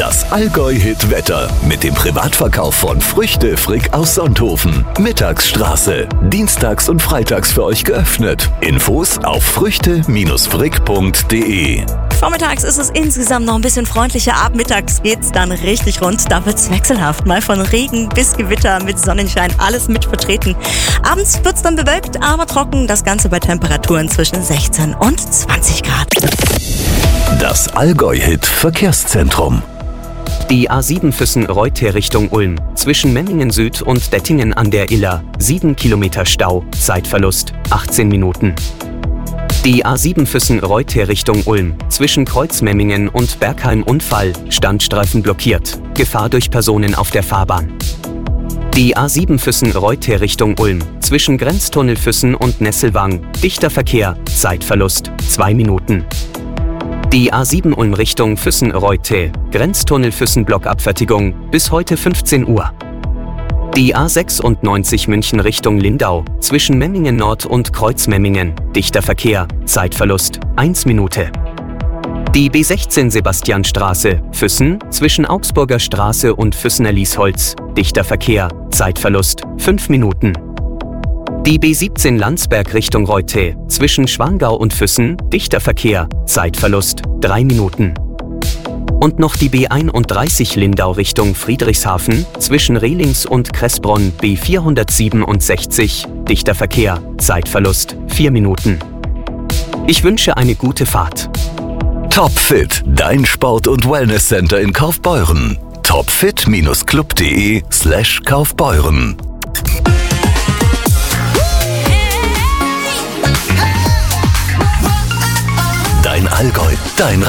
Das Allgäu-Hit-Wetter mit dem Privatverkauf von Früchte Frick aus Sonthofen. Mittagsstraße. Dienstags und freitags für euch geöffnet. Infos auf früchte-frick.de. Vormittags ist es insgesamt noch ein bisschen freundlicher. Ab mittags geht's dann richtig rund. Da wird's wechselhaft. Mal von Regen bis Gewitter mit Sonnenschein. Alles mit vertreten. Abends wird's dann bewölkt, aber trocken. Das Ganze bei Temperaturen zwischen 16 und 20 Grad. Das Allgäu-Hit-Verkehrszentrum. Die A7 Füssen-Reutte Richtung Ulm. Zwischen Memmingen Süd und Dettingen an der Iller. 7 Kilometer Stau. Zeitverlust 18 Minuten. Die A7 Füssen-Reutte Richtung Ulm. Zwischen Kreuzmemmingen und Bergheim Unfall. Standstreifen blockiert. Gefahr durch Personen auf der Fahrbahn. Die A7 Füssen-Reutte Richtung Ulm. Zwischen Grenztunnel Füssen und Nesselwang. Dichter Verkehr. Zeitverlust 2 Minuten. Die A7 Ulm Richtung Füssen-Reutte. Grenztunnel Füssen Blockabfertigung. Bis heute 15 Uhr. Die A96 München Richtung Lindau. Zwischen Memmingen Nord und Kreuzmemmingen. Dichter Verkehr. Zeitverlust 1 Minute. Die B16 Sebastianstraße. Füssen. Zwischen Augsburger Straße und Füssener Liesholz. Dichter Verkehr. Zeitverlust 5 Minuten. Die B17 Landsberg Richtung Reutte. Zwischen Schwangau und Füssen. Dichter Verkehr. Zeitverlust 3 Minuten. Und noch die B31 Lindau Richtung Friedrichshafen. Zwischen Rehlings und Kressbronn. B467. Dichter Verkehr. Zeitverlust 4 Minuten. Ich wünsche eine gute Fahrt. Topfit, dein Sport- und Wellnesscenter in Kaufbeuren. topfit-club.de/Kaufbeuren. Dein Allgäu, dein